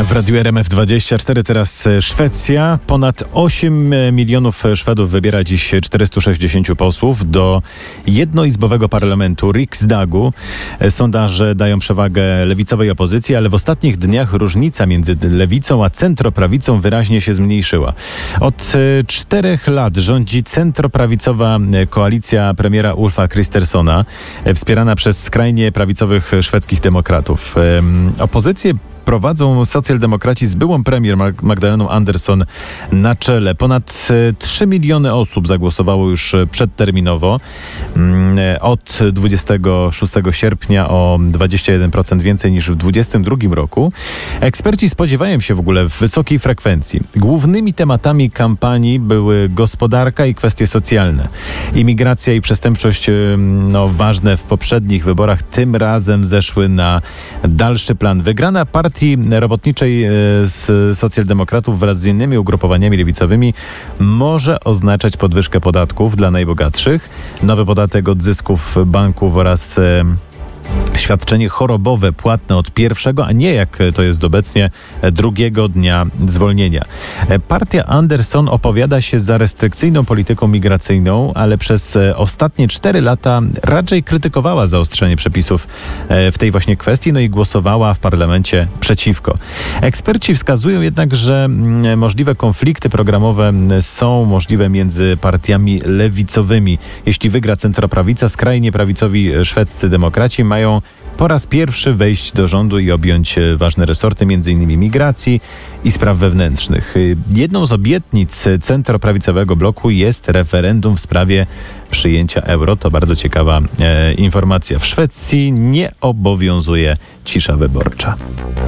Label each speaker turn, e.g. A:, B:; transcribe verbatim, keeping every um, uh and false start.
A: W Radiu R M F dwadzieścia cztery teraz Szwecja. Ponad osiem milionów Szwedów wybiera dziś czterystu sześćdziesięciu posłów do jednoizbowego parlamentu Riksdagu. Sondaże dają przewagę lewicowej opozycji, ale w ostatnich dniach różnica między lewicą a centroprawicą wyraźnie się zmniejszyła. Od czterech lat rządzi centroprawicowa koalicja premiera Ulfa Kristerssona, wspierana przez skrajnie prawicowych szwedzkich demokratów. Opozycję prowadzą socjaldemokraci z byłą premier Magdaleną Andersson na czele. Ponad trzy miliony osób zagłosowało już przedterminowo. Od dwudziestego szóstego sierpnia o dwadzieścia jeden procent więcej niż w dwudziestym drugim roku. Eksperci spodziewają się w ogóle wysokiej frekwencji. Głównymi tematami kampanii były gospodarka i kwestie socjalne. Imigracja i przestępczość, no, ważne w poprzednich wyborach, tym razem zeszły na dalszy plan. Wygrana partii robotniczej z socjaldemokratów wraz z innymi ugrupowaniami lewicowymi może oznaczać podwyżkę podatków dla najbogatszych, nowy podatek od zysków banków oraz e, świadczenie chorobowe płatne od pierwszego, a nie jak to jest obecnie, drugiego dnia zwolnienia. Partia Andersson opowiada się za restrykcyjną polityką migracyjną, ale przez ostatnie cztery lata raczej krytykowała zaostrzenie przepisów w tej właśnie kwestii, no i głosowała w parlamencie przeciwko. Eksperci wskazują jednak, że możliwe konflikty programowe są możliwe między partiami lewicowymi. Jeśli wygra centroprawica, skrajnie prawicowi szwedzcy demokraci mają po raz pierwszy wejść do rządu i objąć ważne resorty, m.in. migracji i spraw wewnętrznych. Jedną z obietnic centroprawicowego bloku jest referendum w sprawie przyjęcia euro. To bardzo ciekawa e, informacja. W Szwecji nie obowiązuje cisza wyborcza.